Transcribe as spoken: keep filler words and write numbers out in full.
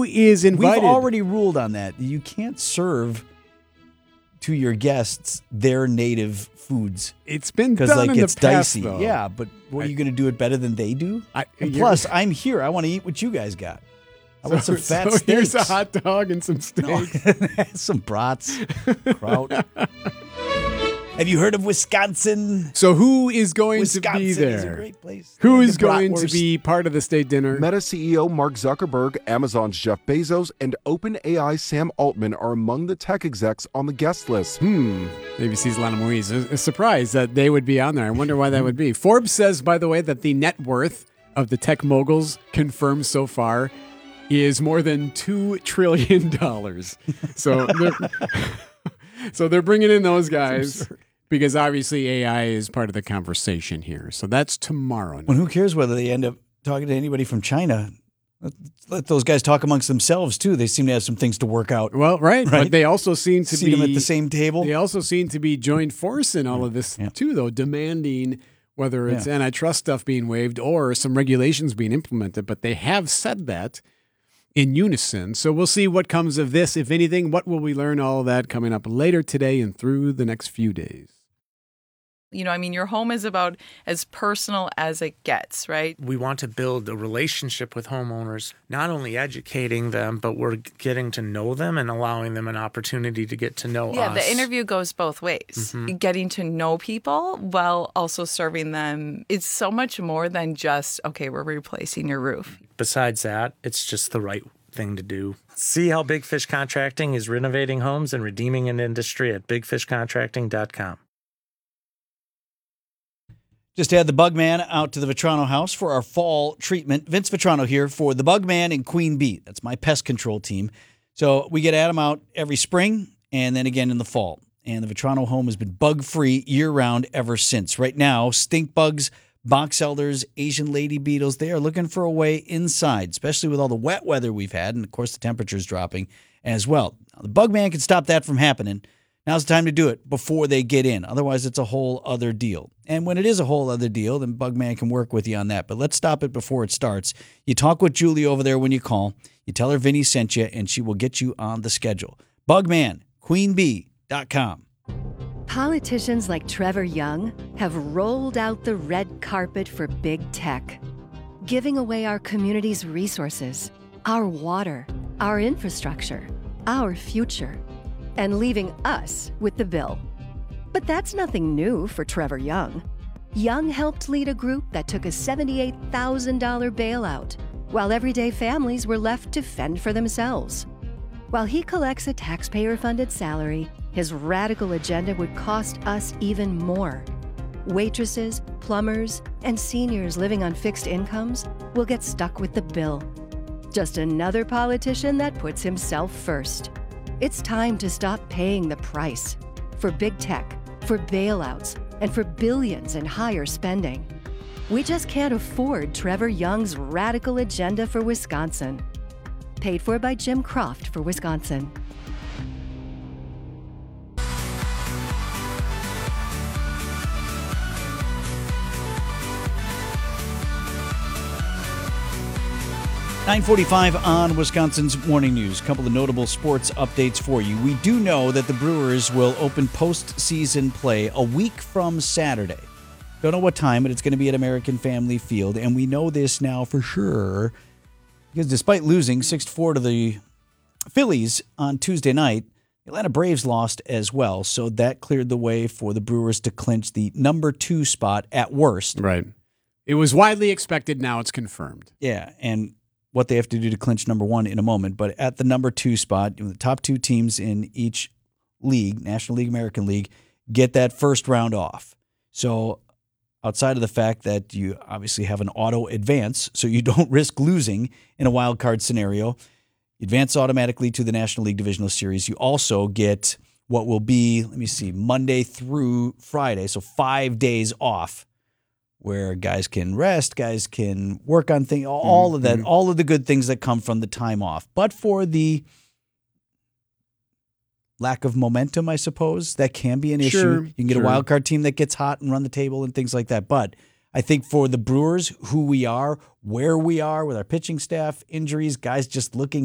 is invited? We've already ruled on that. You can't serve to your guests their native foods. It's been because done like in it's the past, dicey. though. Yeah, but what I, are you going to do it better than they do? I, and plus, I'm here. I want to eat what you guys got. I want so, some fat so steaks. Here's a hot dog and some steaks. No. Some brats, kraut. Have you heard of Wisconsin? So who is going Wisconsin to be there? Is a great place. Who And is the going to bratwurst. be part of the state dinner? Meta C E O Mark Zuckerberg, Amazon's Jeff Bezos, and OpenAI Sam Altman are among the tech execs on the guest list. Hmm. A B C's Lana Moise is is surprised that they would be on there. I wonder why that would be. Forbes says, by the way, that the net worth of the tech moguls confirmed so far is more than two trillion dollars. So they're, so they're bringing in those guys because obviously A I is part of the conversation here. So that's tomorrow. Well, who cares whether they end up talking to anybody from China? Let, let those guys talk amongst themselves, too. They seem to have some things to work out. Well, right. Right? But they also seem to See be them at the same table. They also seem to be joined force in all of this, Yeah. too, though, demanding whether it's Yeah. antitrust stuff being waived or some regulations being implemented. But they have said that in unison. So we'll see what comes of this, if anything. What will we learn? All of that coming up later today and through the next few days. You know, I mean, your home is about as personal as it gets, right? We want to build a relationship with homeowners, not only educating them, but we're getting to know them and allowing them an opportunity to get to know Yeah, us. the interview goes both ways. Mm-hmm. Getting to know people while also serving them. It's so much more than just, okay, we're replacing your roof. Besides that, it's just the right thing to do. See how Big Fish Contracting is renovating homes and redeeming an industry at big fish contracting dot com. Just had the Bugman out to the Vetrano house for our fall treatment. Vince Vetrano here for the Bugman and Queen Bee. That's my pest control team. So we get Adam out every spring and then again in the fall. And the Vetrano home has been bug-free year-round ever since. Right now, stink bugs, box elders, Asian lady beetles, they are looking for a way inside, especially with all the wet weather we've had. And, of course, the temperature's dropping as well. Now, the Bugman can stop that from happening. Now's the time to do it before they get in. Otherwise, it's a whole other deal. And when it is a whole other deal, then Bugman can work with you on that. But let's stop it before it starts. You talk with Julie over there when you call. You tell her Vinny sent you, and she will get you on the schedule. Bugman, queen bee dot com. Politicians like Trevor Young have rolled out the red carpet for big tech, giving away our community's resources, our water, our infrastructure, our future, and leaving us with the bill. But that's nothing new for Trevor Young. Young helped lead a group that took a seventy-eight thousand dollars bailout, while everyday families were left to fend for themselves. While he collects a taxpayer-funded salary, his radical agenda would cost us even more. Waitresses, plumbers, and seniors living on fixed incomes will get stuck with the bill. Just another politician that puts himself first. It's time to stop paying the price for big tech, for bailouts, and for billions in higher spending. We just can't afford Trevor Young's radical agenda for Wisconsin. Paid for by Jim Croft for Wisconsin. nine forty-five on Wisconsin's Morning News. A couple of notable sports updates for you. We do know that the Brewers will open postseason play a week from Saturday. Don't know what time, but it's going to be at American Family Field. And we know this now for sure because despite losing six to four to the Phillies on Tuesday night, the Atlanta Braves lost as well. So that cleared the way for the Brewers to clinch the number two spot at worst. Right. It was widely expected. Now it's confirmed. Yeah, and what they have to do to clinch number one in a moment. But at the number two spot, the top two teams in each league, National League, American League, get that first round off. So outside of the fact that you obviously have an auto advance, so you don't risk losing in a wild card scenario, you advance automatically to the National League Divisional Series. You also get what will be, let me see, Monday through Friday, so five days off, where guys can rest, guys can work on things, all of that, Mm-hmm. all of the good things that come from the time off. But for the lack of momentum, I suppose, that can be an Sure, issue. You can get sure. a wild card team that gets hot and run the table and things like that. But I think for the Brewers, who we are, where we are with our pitching staff, injuries, guys just looking